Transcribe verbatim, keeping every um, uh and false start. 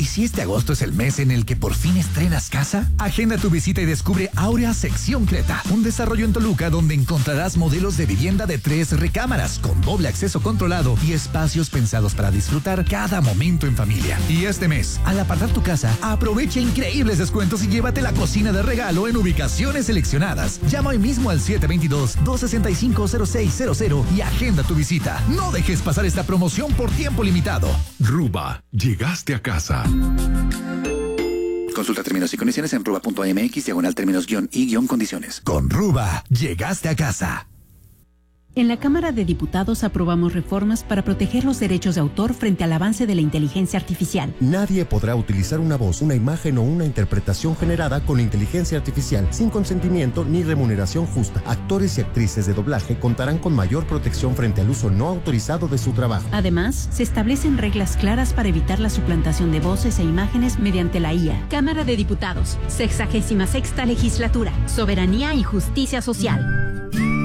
si este agosto es el mes en el que por fin estrenas casa? Agenda tu visita y descubre Áurea Sección Creta, un desarrollo en Toluca donde encontrarás modelos de vivienda de tres recámaras con doble acceso controlado y espacios pensados para disfrutar cada momento en familia. Y este mes, al apartar tu casa, aprovecha increíbles descuentos y llévate la cocina de regalo en ubicaciones seleccionadas. Llama hoy mismo al siete dos dos, dos seis cinco, cero seis cero cero y agenda tu visita. No dejes pasar esta promoción por tiempo limitado. Ruba, llegaste a casa. Consulta términos y condiciones en ruba punto m x diagonal términos guión y guión condiciones. Con Ruba, llegaste a casa. En la Cámara de Diputados aprobamos reformas para proteger los derechos de autor frente al avance de la inteligencia artificial. Nadie podrá utilizar una voz, una imagen o una interpretación generada con inteligencia artificial sin consentimiento ni remuneración justa. Actores y actrices de doblaje contarán con mayor protección frente al uso no autorizado de su trabajo. Además, se establecen reglas claras para evitar la suplantación de voces e imágenes mediante la I A. Cámara de Diputados, sexagésima sexta legislatura, soberanía y justicia social.